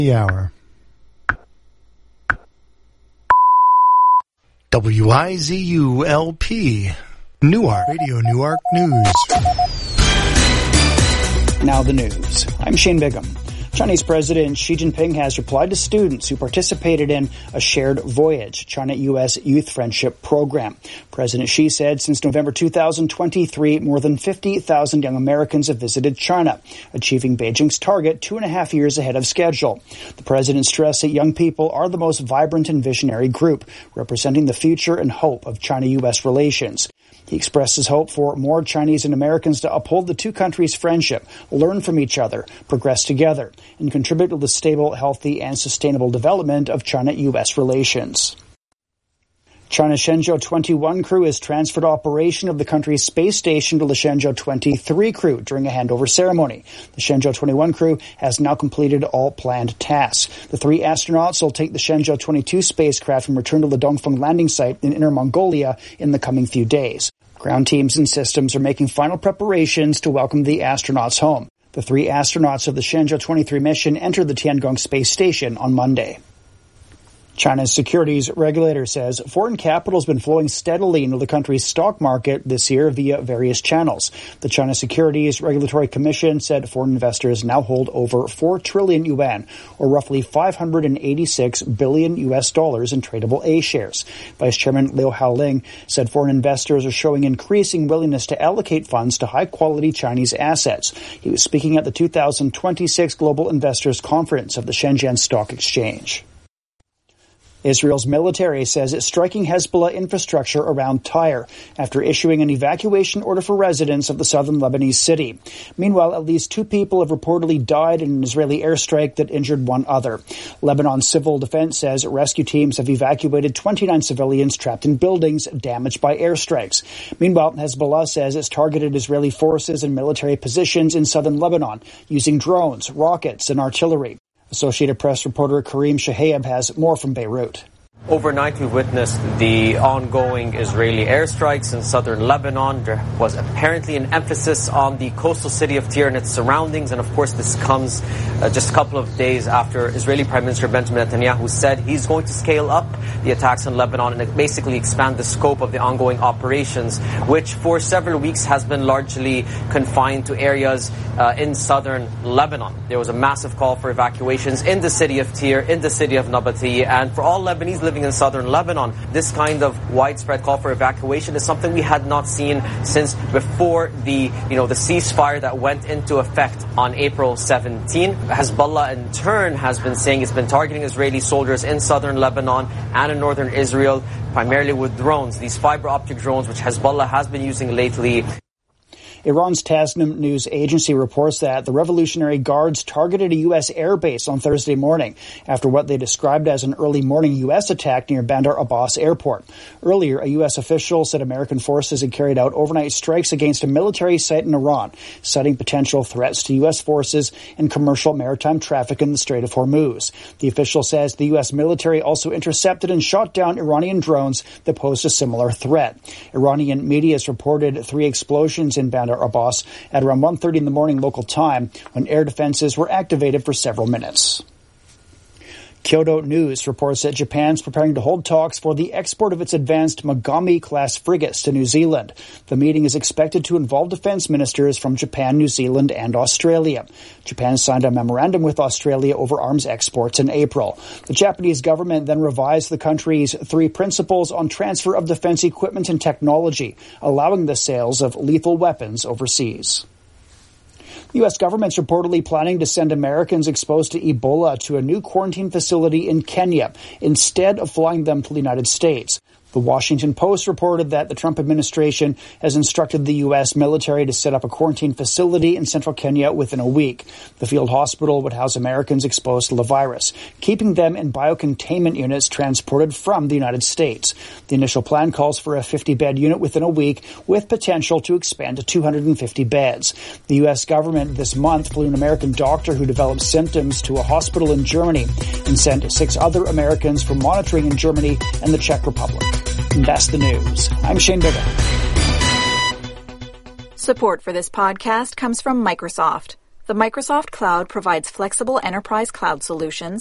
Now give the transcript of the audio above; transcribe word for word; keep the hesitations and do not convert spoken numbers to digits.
The hour. W I Z U L P, Newark, Radio Newark News. Now the news. I'm Shane Bigham. Chinese President Xi Jinping has replied to students who participated in a shared voyage, China-U S Youth Friendship Program. President Xi said since November two thousand twenty-three, more than fifty thousand young Americans have visited China, achieving Beijing's target two and a half years ahead of schedule. The president stressed that young people are the most vibrant and visionary group, representing the future and hope of China-U S relations. He expressed his hope for more Chinese and Americans to uphold the two countries' friendship, learn from each other, progress together, and contribute to the stable, healthy, and sustainable development of China-U S relations. China's Shenzhou twenty-one crew has transferred operation of the country's space station to the Shenzhou twenty-three crew during a handover ceremony. The Shenzhou twenty-one crew has now completed all planned tasks. The three astronauts will take the Shenzhou twenty-two spacecraft and return to the Dongfeng landing site in Inner Mongolia in the coming few days. Ground teams and systems are making final preparations to welcome the astronauts home. The three astronauts of the Shenzhou twenty-three mission entered the Tiangong space station on Monday. China's securities regulator says foreign capital has been flowing steadily into the country's stock market this year via various channels. The China Securities Regulatory Commission said foreign investors now hold over four trillion yuan, or roughly five hundred eighty-six billion U S dollars in tradable A shares. Vice Chairman Liu Haoling said foreign investors are showing increasing willingness to allocate funds to high-quality Chinese assets. He was speaking at the two thousand twenty-six Global Investors Conference of the Shenzhen Stock Exchange. Israel's military says it's striking Hezbollah infrastructure around Tyre after issuing an evacuation order for residents of the southern Lebanese city. Meanwhile, at least two people have reportedly died in an Israeli airstrike that injured one other. Lebanon Civil Defense says rescue teams have evacuated twenty-nine civilians trapped in buildings damaged by airstrikes. Meanwhile, Hezbollah says it's targeted Israeli forces and military positions in southern Lebanon using drones, rockets, and artillery. Associated Press reporter Karim Shahayab has more from Beirut. Overnight, we witnessed the ongoing Israeli airstrikes in southern Lebanon. There was apparently an emphasis on the coastal city of Tyre and its surroundings. And of course, this comes uh, just a couple of days after Israeli Prime Minister Benjamin Netanyahu said he's going to scale up the attacks in Lebanon and basically expand the scope of the ongoing operations, which for several weeks has been largely confined to areas uh, in southern Lebanon. There was a massive call for evacuations in the city of Tyre, in the city of Nabatea, and for all Lebanese living in southern Lebanon, this kind of widespread call for evacuation is something we had not seen since before the, you know, the ceasefire that went into effect on April seventeenth. Hezbollah in turn has been saying it's been targeting Israeli soldiers in southern Lebanon and in northern Israel, primarily with drones, these fiber optic drones which Hezbollah has been using lately. Iran's Tasnim news agency reports that the Revolutionary Guards targeted a U S airbase on Thursday morning after what they described as an early morning U S attack near Bandar Abbas airport. Earlier, a U S official said American forces had carried out overnight strikes against a military site in Iran, citing potential threats to U S forces and commercial maritime traffic in the Strait of Hormuz. The official says the U S military also intercepted and shot down Iranian drones that posed a similar threat. Iranian media has reported three explosions in Bandar Abbas at around one thirty in the morning local time when air defenses were activated for several minutes. Kyodo News reports that Japan's preparing to hold talks for the export of its advanced Mogami-class frigates to New Zealand. The meeting is expected to involve defense ministers from Japan, New Zealand, and Australia. Japan signed a memorandum with Australia over arms exports in April. The Japanese government then revised the country's three principles on transfer of defense equipment and technology, allowing the sales of lethal weapons overseas. The U S government's reportedly planning to send Americans exposed to Ebola to a new quarantine facility in Kenya instead of flying them to the United States. The Washington Post reported that the Trump administration has instructed the U S military to set up a quarantine facility in central Kenya within a week. The field hospital would house Americans exposed to the virus, keeping them in biocontainment units transported from the United States. The initial plan calls for a fifty-bed unit within a week, with potential to expand to two hundred fifty beds. The U S government this month flew an American doctor who developed symptoms to a hospital in Germany and sent six other Americans for monitoring in Germany and the Czech Republic. And that's the news. I'm Shane Bigham. Support for this podcast comes from Microsoft. The Microsoft Cloud provides flexible enterprise cloud solutions